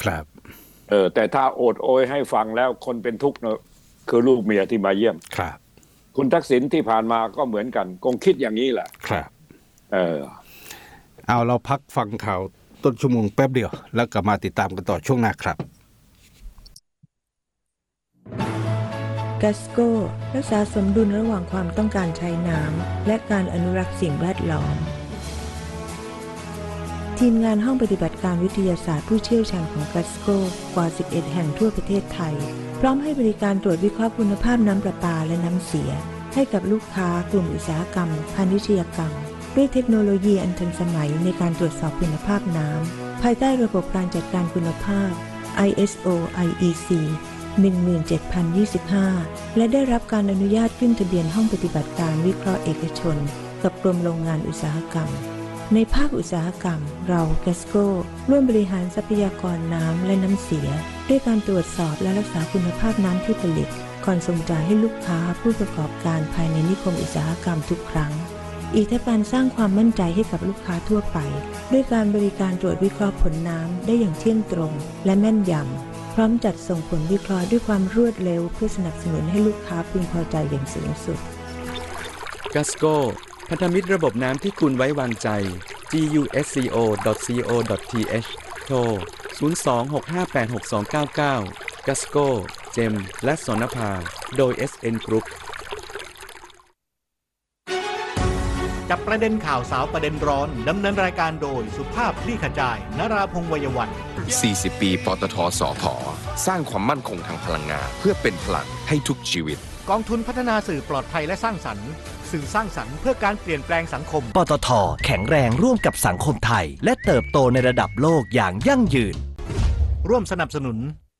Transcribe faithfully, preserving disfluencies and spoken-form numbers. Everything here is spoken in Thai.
ครับเออแต่ถ้าโอดโอยให้ฟังแล้วคนเป็นทุกข์เนอะคือลูกเมียที่มาเยี่ยมครับคุณทักษิณที่ผ่านมาก็เหมือนกันคงคิดอย่างนี้แหละครับเออเอาเราพักฟังข่าวต้นชั่วโมงแป๊บเดียวแล้วกลับมาติดตามกันต่อช่วงหน้าครับกัสโก้รักษาสมดุลระหว่างความต้องการใช้น้ำและการอนุรักษ์สิ่งแวดล้อมทีมงานห้องปฏิบัติการวิทยาศาสตร์ผู้เชี่ยวชาญของกัสโก้กว่าสิบเอ็ดแห่งทั่วประเทศไทยพร้อมให้บริการตรวจวิเคราะห์คุณภาพน้ำประปาและน้ำเสียให้กับลูกค้ากลุ่มอุตสาหกรรมพาณิชยกรรมด้วยเทคโนโลยีอันทันสมัยในการตรวจสอบคุณภาพน้ำภายใต้ระบบการจัดการคุณภาพ ไอ เอส โอ ไอ อี ซี หนึ่งหมื่นเจ็ดพันยี่สิบห้า และได้รับการอนุญาตขึ้นทะเบียนห้องปฏิบัติการวิเคราะห์เอกชนกับกรมโรงงานอุตสาหกรรมในภาคอุตสาหกรรมเราแกสโก้ร่วมบริหารทรัพยากรน้ำและน้ำเสียด้วยการตรวจสอบและรักษาคุณภาพน้ำที่ผลิตก่อนส่งจ่ายให้ลูกค้าผู้ประกอบการภายในนิคมอุตสาหกรรมทุกครั้งอีกทั้งการสร้างความมั่นใจให้กับลูกค้าทั่วไปด้วยการบริการตรวจวิเคราะห์ผลน้ำได้อย่างเที่ยงตรงและแม่นยำพร้อมจัดส่งผลวิเคราะห์ด้วยความรวดเร็วเพื่อสนับสนุนให้ลูกค้าพึงพอใจอย่างสูงสุด Gasco พันธมิตรระบบน้ำที่คุณไว้วางใจ จี ยู เอส ซี โอ ดอท ซี โอ ดอท ที เอช โทร ศูนย์ สอง หก ห้า แปด หก สอง เก้า เก้า Gasco เจมและสนภาโดย เอส เอ็น Group จับประเด็นข่าวสาวประเด็นร้อนดำเนินรายการโดยสุภาพคลี่ขจายนราพงษ์วัยวันสี่สิบ ปีปตท.สผ.สร้างความมั่นคงทางพลังงานเพื่อเป็นพลังให้ทุกชีวิตกองทุนพัฒนาสื่อปลอดภัยและสร้างสรรค์สื่อสร้างสรรค์เพื่อการเปลี่ยนแปลงสังคมปตท.แข็งแรงร่วมกับสังคมไทยและเติบโตในระดับโลกอย่างยั่งยืนร่วมสนับสนุน